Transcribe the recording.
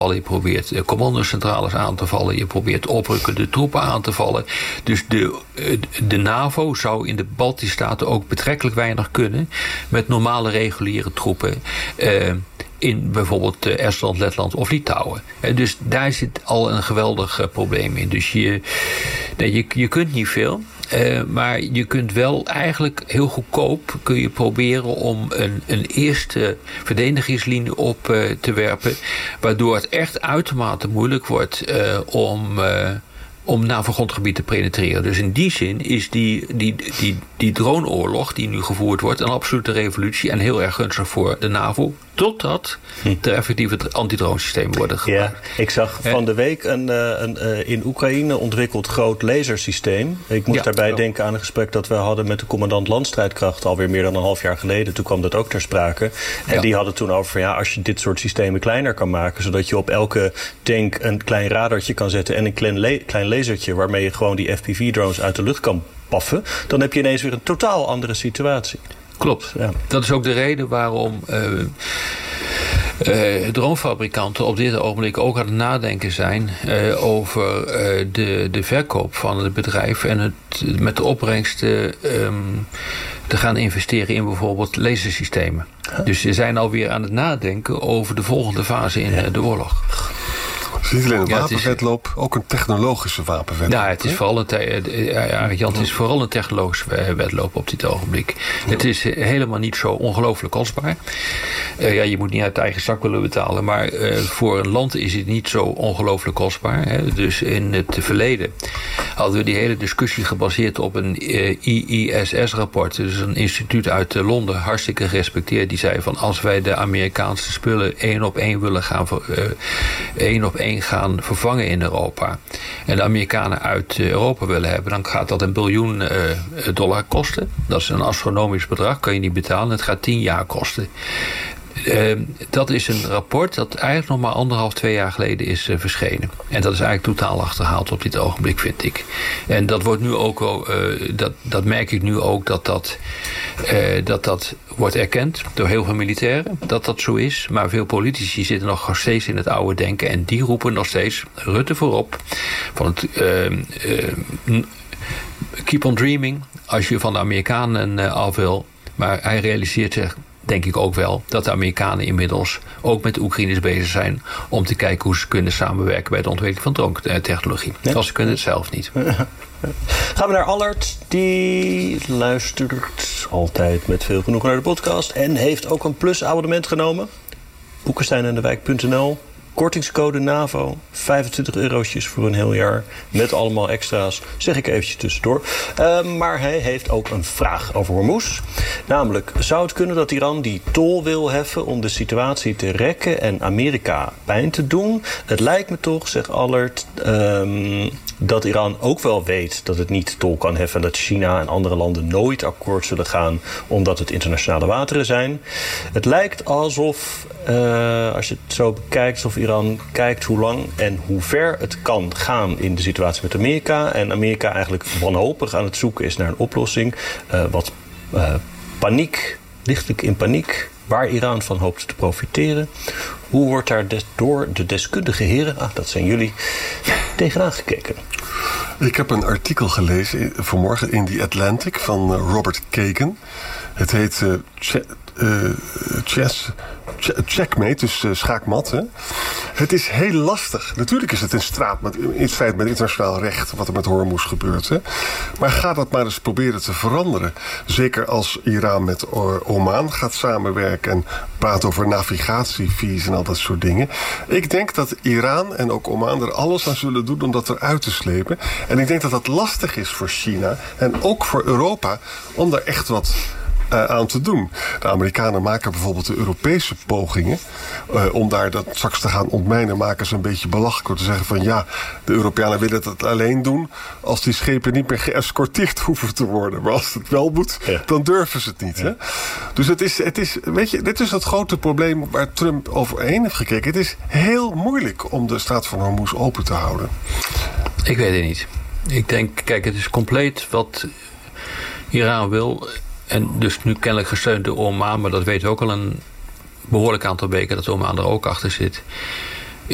je probeert commandocentrales aan te vallen, je probeert oprukkende troepen aan te vallen. Dus de NAVO zou in de Baltische Staten ook betrekkelijk weinig kunnen met normale reguliere troepen in bijvoorbeeld Estland, Letland of Litouwen. Dus daar zit al een geweldig probleem in. Dus je kunt niet veel. Maar je kunt wel eigenlijk heel goedkoop kun je proberen om een eerste verdedigingslinie op te werpen, waardoor het echt uitermate moeilijk wordt om NAVO-grondgebied te penetreren. Dus in die zin is die droneoorlog die nu gevoerd wordt een absolute revolutie en heel erg gunstig voor de NAVO, totdat er effectieve antidronesystemen worden gebruikt. Ja, ik zag van de week een in Oekraïne ontwikkeld groot lasersysteem. Ik moest daarbij denken aan een gesprek dat we hadden met de commandant landstrijdkrachten alweer meer dan een half jaar geleden. Toen kwam dat ook ter sprake. En die hadden toen over van als je dit soort systemen kleiner kan maken, zodat je op elke tank een klein radartje kan zetten en een klein lasertje waarmee je gewoon die FPV-drones uit de lucht kan paffen, dan heb je ineens weer een totaal andere situatie. Klopt. Ja. Dat is ook de reden waarom dronefabrikanten op dit ogenblik ook aan het nadenken zijn over de verkoop van het bedrijf en het met de opbrengsten te gaan investeren in bijvoorbeeld lasersystemen. Dus ze zijn alweer aan het nadenken over de volgende fase in de oorlog. Het is niet alleen een wapenwedloop, ook een technologische wapenwedloop. Ja, het is vooral een technologische wedloop op dit ogenblik. Ja. Het is helemaal niet zo ongelooflijk kostbaar. Je moet niet uit de eigen zak willen betalen, maar voor een land is het niet zo ongelooflijk kostbaar. Hè. Dus in het verleden hadden we die hele discussie gebaseerd op een IISS-rapport. Dus een instituut uit Londen, hartstikke gerespecteerd. Die zei van als wij de Amerikaanse spullen één op één gaan vervangen in Europa en de Amerikanen uit Europa willen hebben, dan gaat dat $1 biljoen kosten. Dat is een astronomisch bedrag, kan je niet betalen. Het gaat 10 jaar kosten. Dat is een rapport dat eigenlijk nog maar 1,5-2 jaar geleden is verschenen. En dat is eigenlijk totaal achterhaald op dit ogenblik, vind ik. En dat wordt nu ook, dat merk ik nu ook, dat wordt erkend door heel veel militairen, dat zo is. Maar veel politici zitten nog steeds in het oude denken en die roepen nog steeds Rutte voorop van het keep on dreaming als je van de Amerikanen af wil. Maar hij realiseert zich, denk ik ook wel, dat de Amerikanen inmiddels ook met de Oekraïners bezig zijn om te kijken hoe ze kunnen samenwerken bij de ontwikkeling van drone-technologie. Ja. Want ze kunnen het zelf niet. Gaan we naar Allard. Die luistert altijd met veel genoegen naar de podcast en heeft ook een plus-abonnement genomen. Boekensteinendewijk.nl. Kortingscode NAVO, €25 voor een heel jaar. Met allemaal extra's, zeg ik eventjes tussendoor. Maar hij heeft ook een vraag over Hormuz. Namelijk, zou het kunnen dat Iran die tol wil heffen om de situatie te rekken en Amerika pijn te doen? Het lijkt me toch, zegt Allard, dat Iran ook wel weet dat het niet tol kan heffen en dat China en andere landen nooit akkoord zullen gaan omdat het internationale wateren zijn. Het lijkt alsof, als je het zo bekijkt, alsof Iran kijkt hoe lang en hoe ver het kan gaan in de situatie met Amerika. En Amerika eigenlijk wanhopig aan het zoeken is naar een oplossing. Wat paniek, lichtelijk in paniek, waar Iran van hoopt te profiteren. Hoe wordt daar door de deskundige heren, dat zijn jullie, tegenaan gekeken? Ik heb een artikel gelezen vanmorgen in The Atlantic van Robert Kagan. Het heet Checkmate, dus schaakmat. Hè? Het is heel lastig. Natuurlijk is het in strijd met internationaal recht wat er met Hormuz gebeurt. Hè? Maar ga dat maar eens proberen te veranderen. Zeker als Iran met Oman gaat samenwerken en praat over navigatiefees en al dat soort dingen. Ik denk dat Iran en ook Oman er alles aan zullen doen om dat eruit te slepen. En ik denk dat dat lastig is voor China en ook voor Europa om daar echt wat aan te doen. De Amerikanen maken bijvoorbeeld de Europese pogingen om daar dat straks te gaan ontmijnen, maken ze een beetje belachelijk door te zeggen van ja, de Europeanen willen dat alleen doen als die schepen niet meer geëscorteerd hoeven te worden. Maar als het wel moet, dan durven ze het niet. Ja. Hè? Dus het is, weet je, dit is het grote probleem waar Trump overheen heeft gekeken. Het is heel moeilijk om de straat van Hormuz open te houden. Ik weet het niet. Ik denk, kijk, het is compleet wat Iran wil. En dus nu kennelijk gesteund door Oman, maar dat weten we ook al een behoorlijk aantal weken dat Oman er ook achter zit.